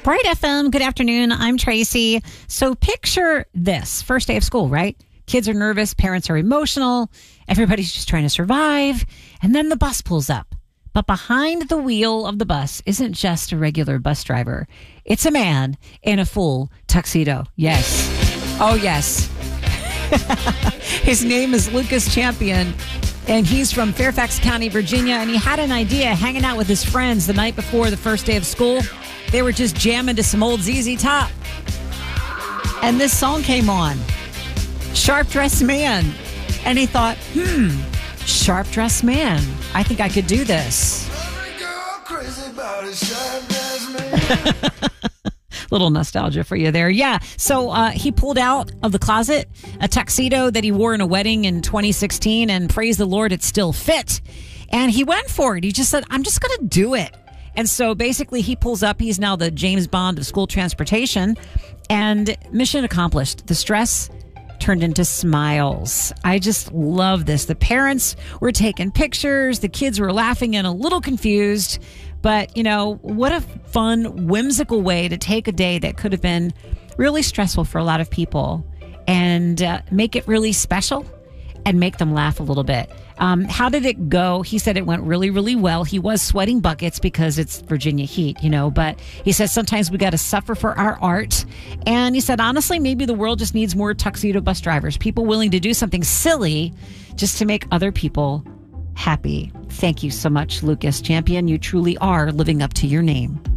Bright FM, good afternoon. I'm Tracy. So picture this. First day of school, right? Kids are nervous, parents are emotional, everybody's just trying to survive. And then the bus pulls up. But behind the wheel of the bus isn't just a regular bus driver. It's a man in a full tuxedo. Yes. Oh, yes. His name is Lucas Champion, and he's from Fairfax County, Virginia. And he had an idea hanging out with his friends the night before the first day of school. They were just jamming to some old ZZ Top. And this song came on, Sharp Dressed Man. And he thought, Sharp Dressed Man. I think I could do this. Little nostalgia for you there. Yeah. So he pulled out of the closet a tuxedo that he wore in a wedding in 2016, and praise the Lord, it still fit. And he went for it. He just said, I'm just going to do it. And so basically he pulls up. He's now the James Bond of school transportation, and mission accomplished. The stress turned into smiles. I just love this. The parents were taking pictures. The kids were laughing and a little confused. But, you know, what a fun, whimsical way to take a day that could have been really stressful for a lot of people and make it really special and make them laugh a little bit. How did it go? He said it went really, really well. He was sweating buckets because it's Virginia heat, you know, but he said sometimes we got to suffer for our art. And he said, honestly, maybe the world just needs more tuxedo bus drivers, people willing to do something silly just to make other people happy. Thank you so much, Lucas Champion. You truly are living up to your name.